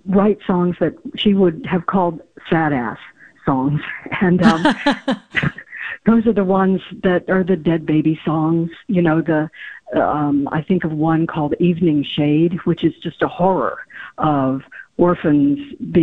write songs that she would have called sad ass songs. And those are the ones that are the dead baby songs. You know, I think of one called Evening Shade, which is just a horror of orphans